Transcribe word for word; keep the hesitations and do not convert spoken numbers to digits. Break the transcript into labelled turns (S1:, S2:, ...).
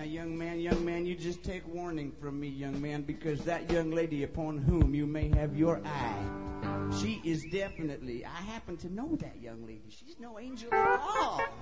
S1: young man, young man, you just take warning from me, young man, because that young lady upon whom you may have your eye, she is definitely, I happen to know that young lady. She's no angel at all.